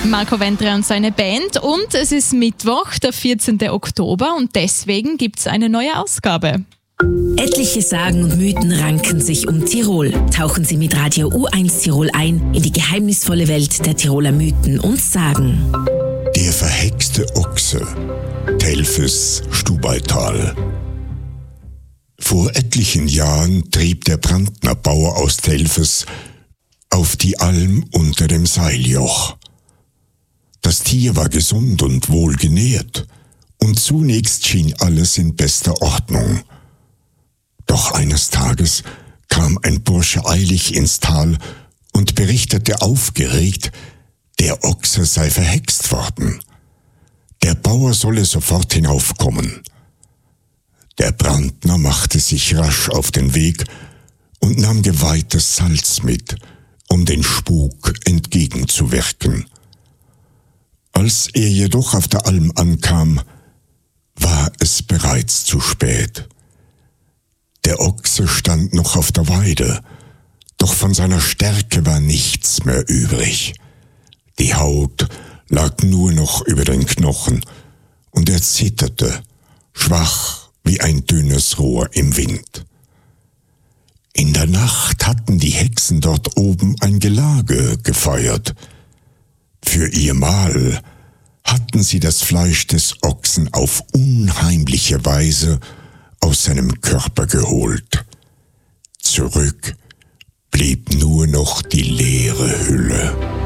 Marco Ventre und seine Band. Und es ist Mittwoch, der 14. Oktober und deswegen gibt es eine neue Ausgabe. Etliche Sagen und Mythen ranken sich um Tirol. Tauchen Sie mit Radio U1 Tirol ein in die geheimnisvolle Welt der Tiroler Mythen und Sagen. Der verhexte Ochse, Telfes Stubaital. Vor etlichen Jahren trieb der Brandnerbauer aus Telfes auf die Alm unter dem Seiljoch. Das Tier war gesund und wohlgenährt und zunächst schien alles in bester Ordnung. Doch eines Tages kam ein Bursche eilig ins Tal und berichtete aufgeregt, der Ochse sei verhext worden. Der Bauer solle sofort hinaufkommen. Der Brandner machte sich rasch auf den Weg und nahm geweihtes Salz mit, um den Spuk entgegenzuwirken. Als er jedoch auf der Alm ankam, war es bereits zu spät. Der Ochse stand noch auf der Weide, doch von seiner Stärke war nichts mehr übrig. Die Haut lag nur noch über den Knochen und er zitterte, schwach wie ein dünnes Rohr im Wind. In der Nacht hatten die Hexen dort oben ein Gelage gefeiert. Für ihr Mahl hatten sie das Fleisch des Ochsen auf unheimliche Weise aus seinem Körper geholt. Zurück blieb nur noch die leere Hülle.